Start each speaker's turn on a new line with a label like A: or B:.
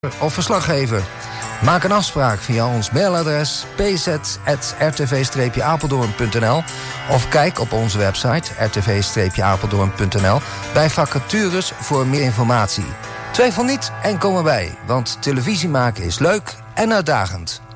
A: of verslaggever. Maak een afspraak via ons mailadres pz@rtv-apeldoorn.nl of kijk op onze website rtv-apeldoorn.nl bij vacatures voor meer informatie. Twijfel niet en kom erbij, want televisie maken is leuk en uitdagend.